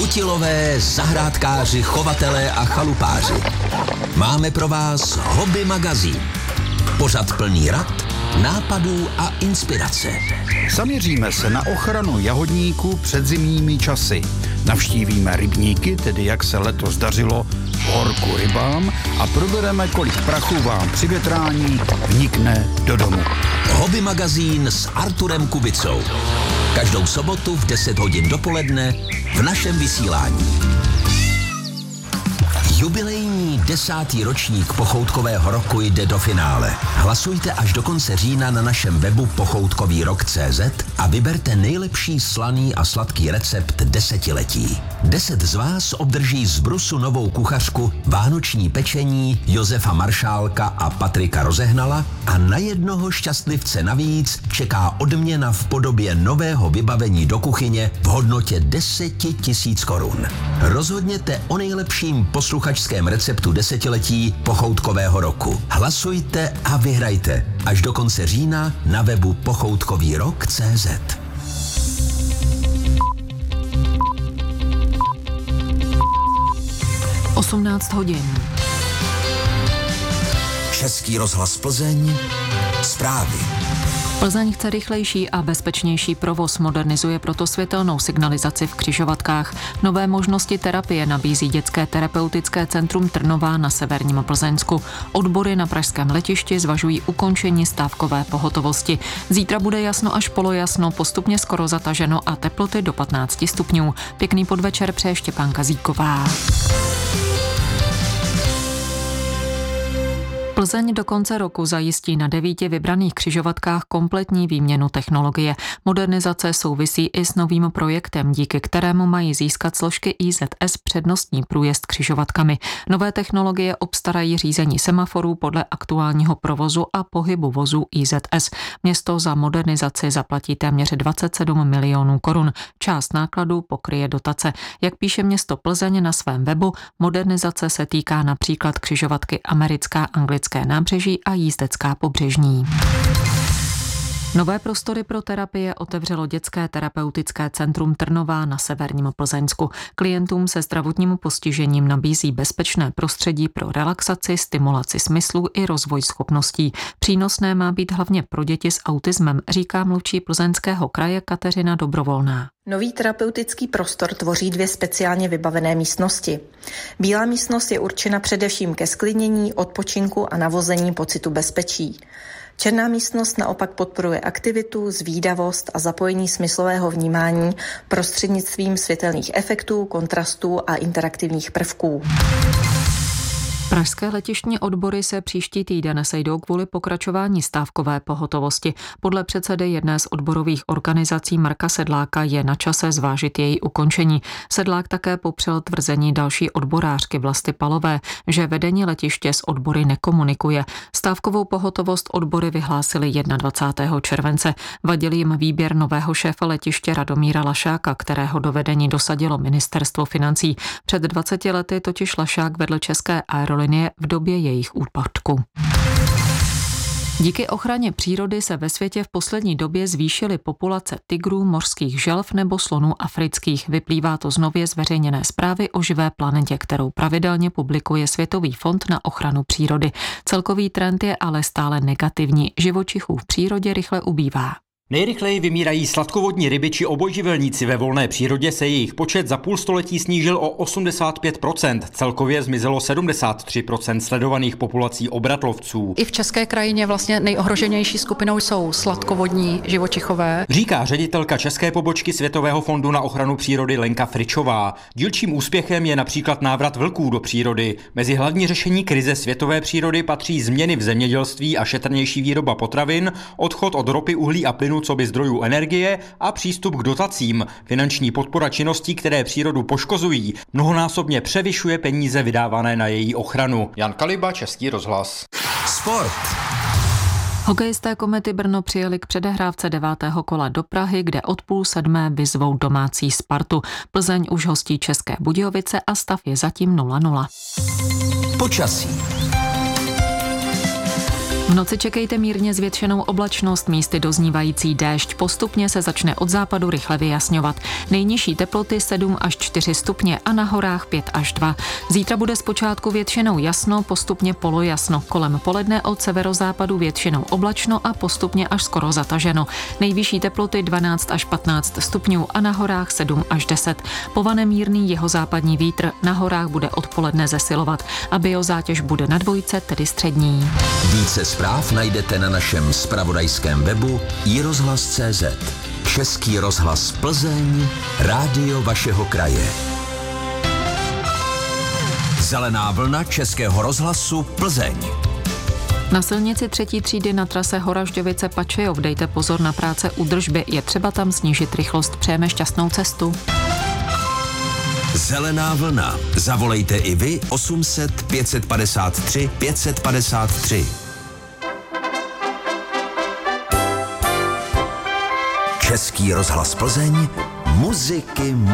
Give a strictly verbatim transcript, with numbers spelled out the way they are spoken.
Kutilové, zahrádkáři, chovatelé a chalupáři. Máme pro vás Hobby magazín. Pořad plný rad, nápadů a inspirace. Zaměříme se na ochranu jahodníků před zimními časy. Navštívíme rybníky, tedy jak se letos dařilo v horku rybám, a probereme, kolik prachu vám při větrání vnikne do domu. Hobby magazín s Arturem Kubicou. Každou sobotu v deset hodin dopoledne v našem vysílání. Jubilejní desátý ročník Pochoutkového roku jde do finále. Hlasujte až do konce října na našem webu pochoutkový rok tečka cé zet a vyberte nejlepší slaný a sladký recept desetiletí. Deset z vás obdrží z Brusu novou kuchařku, vánoční pečení Josefa Maršálka a Patrika Rozehnala a na jednoho šťastlivce navíc čeká odměna v podobě nového vybavení do kuchyně v hodnotě deset tisíc korun. Rozhodněte o nejlepším posluchačském receptu desetiletí Pochoutkového roku. Hlasujte a vyhrajte až do konce října na webu pochoutkový rok tečka cé zet. osmnáct hodin. Český rozhlas Plzeň. Zprávy. Plzeň chce rychlejší a bezpečnější provoz, modernizuje proto světelnou signalizaci v křižovatkách. Nové možnosti terapie nabízí dětské terapeutické centrum Trnová na severním Plzeňsku. Odbory na pražském letišti zvažují ukončení stávkové pohotovosti. Zítra bude jasno až polojasno, postupně skoro zataženo a teploty do patnáct stupňů. Pěkný podvečer přeje Štěpán Kazíková. Plzeň do konce roku zajistí na devíti vybraných křižovatkách kompletní výměnu technologie. Modernizace souvisí i s novým projektem, díky kterému mají získat složky í zet es přednostní průjezd křižovatkami. Nové technologie obstarají řízení semaforů podle aktuálního provozu a pohybu vozů í zet es. Město za modernizaci zaplatí téměř dvacet sedm milionů korun. Část nákladů pokryje dotace. Jak píše město Plzeň na svém webu, modernizace se týká například křižovatky americká, anglická nábřeží a jízdecká pobřežní. Nové prostory pro terapie otevřelo dětské terapeutické centrum Trnová na severním Plzeňsku. Klientům se zdravotním postižením nabízí bezpečné prostředí pro relaxaci, stimulaci smyslů i rozvoj schopností. Přínosné má být hlavně pro děti s autismem, říká mluvčí Plzeňského kraje Kateřina Dobrovolná. Nový terapeutický prostor tvoří dvě speciálně vybavené místnosti. Bílá místnost je určena především ke sklidnění, odpočinku a navození pocitu bezpečí. Černá místnost naopak podporuje aktivitu, zvídavost a zapojení smyslového vnímání prostřednictvím světelných efektů, kontrastů a interaktivních prvků. Pražské letištní odbory se příští týden sejdou kvůli pokračování stávkové pohotovosti. Podle předsedy jedné z odborových organizací Marka Sedláka je na čase zvážit její ukončení. Sedlák také popřel tvrzení další odborářky Vlasty Palové, že vedení letiště s odbory nekomunikuje. Stávkovou pohotovost odbory vyhlásili dvacátého prvního července. Vadil jim výběr nového šéfa letiště Radomíra Lašáka, kterého do vedení dosadilo ministerstvo financí. Před dvaceti lety totiž Lašák vedl České aerolinie v době jejich úpadku. Díky ochraně přírody se ve světě v poslední době zvýšily populace tygrů, mořských želv nebo slonů afrických. Vyplývá to z nově zveřejněné zprávy o živé planetě, kterou pravidelně publikuje Světový fond na ochranu přírody. Celkový trend je ale stále negativní. Živočichů v přírodě rychle ubývá. Nejrychleji vymírají sladkovodní ryby či obojživelníci. Ve volné přírodě se jejich počet za půl století snížil o osmdesát pět procent. Celkově zmizelo sedmdesát tři procent sledovaných populací obratlovců. I v české krajině vlastně nejohroženější skupinou jsou sladkovodní živočichové, říká ředitelka české pobočky Světového fondu na ochranu přírody Lenka Fričová. Dílčím úspěchem je například návrat vlků do přírody. Mezi hlavní řešení krize světové přírody patří změny v zemědělství a šetrnější výroba potravin, odchod od ropy, uhlí a plynu coby zdrojů energie a přístup k dotacím. Finanční podpora činností, které přírodu poškozují, mnohonásobně převyšuje peníze vydávané na její ochranu. Jan Kaliba, Český rozhlas. Sport. Hokejisté Komety Brno přijeli k předehrávce devátého kola do Prahy, kde od půl sedmé vyzvou domácí Spartu. Plzeň už hostí České Budějovice a stav je zatím nula nula. Počasí. V noci čekejte mírně zvětšenou oblačnost, místy doznívající déšť. Postupně se začne od západu rychle vyjasňovat. Nejnižší teploty sedm až čtyři stupně a na horách pět až dva. Zítra bude zpočátku většinou jasno, postupně polojasno. Kolem poledne od severozápadu většinou oblačno a postupně až skoro zataženo. Nejvyšší teploty dvanáct až patnáct stupňů a na horách sedm až deset. Povane mírný jihozápadní vítr, na horách bude odpoledne zesilovat a biozátěž bude na dvojce, tedy střední. Více zpráv najdete na našem zpravodajském webu i rozhlas tečka cé zet. Český rozhlas Plzeň, rádio vašeho kraje. Zelená vlna Českého rozhlasu Plzeň. Na silnici třetí třídy na trase Horažďovice Pačejov dejte pozor na práce údržby, je třeba tam snížit rychlost. Přejeme šťastnou cestu. Zelená vlna. Zavolejte i vy osm set pět padesát tři pět padesát tři. Český rozhlas Plzeň, muziky